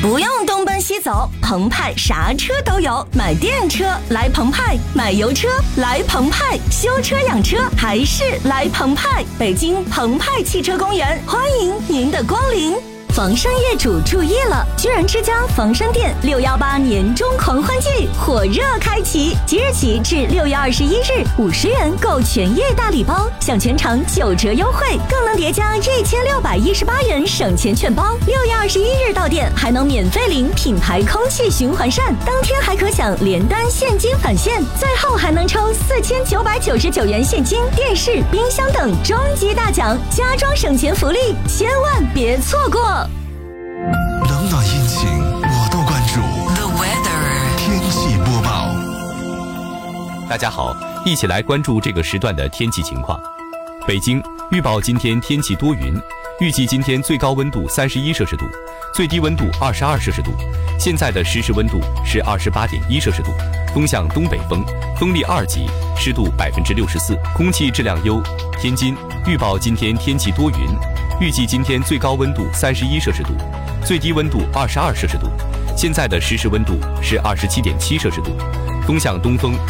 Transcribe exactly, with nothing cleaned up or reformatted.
不用东奔西走，澎湃啥车都有，买电车来澎湃，买油车来澎湃，修车养车还是来澎湃。北京澎湃汽车公园欢迎您的光临。房山业主注意了，居然之家房山店六一八年终狂欢季火热开启，即日起至六月二十一日，五十元购全业大礼包，享全场九折优惠，更能叠加一千六百一十八元省钱券包。六月二十一日到店还能免费领品牌空气循环扇，当天还可享连单现金返现，最后还能抽四千九百九十九元现金、电视、冰箱等终极大奖，家装省钱福利，千万别错过。 冷暖阴晴我都关注。 The weather 天气播报。 大家好，一起来关注这个时段的天气情况。北京预报今天天气多云，预计今天最高温度三十一摄氏度，最低温度二十二摄氏度。现在的实时温度是二十八点一摄氏度，东向东北风，风力二级，湿度百分之六十四，空气质量优。天津预报今天天气多云，预计今天最高温度三十一摄氏度，最低温度二十二摄氏度。现在的实时温度是二十七点七摄氏度，东向东风，